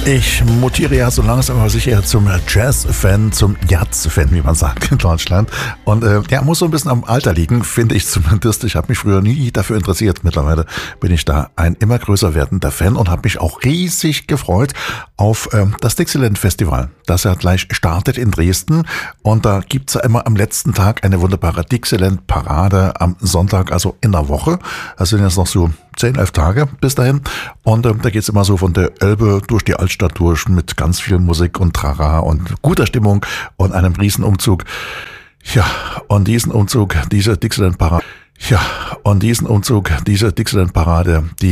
Ich mutiere ja so langsam aber sicher zum Jazz-Fan, zum Jazz-Fan, wie man sagt in Deutschland. Und muss so ein bisschen am Alter liegen, finde ich zumindest. Ich habe mich früher nie dafür interessiert. Mittlerweile bin ich da ein immer größer werdender Fan und habe mich auch riesig gefreut auf das Dixieland Festival, das ja gleich startet in Dresden. Und da gibt's ja immer am letzten Tag eine wunderbare Dixieland-Parade am Sonntag, also in der Woche. Das sind jetzt noch so 10, 11 Tage bis dahin. Und da geht's immer so von der Elbe durch die Altstadt durch mit ganz viel Musik und Trara und guter Stimmung und einem Riesenumzug. Ja, und diesen Umzug, diese Dixieland-Parade, die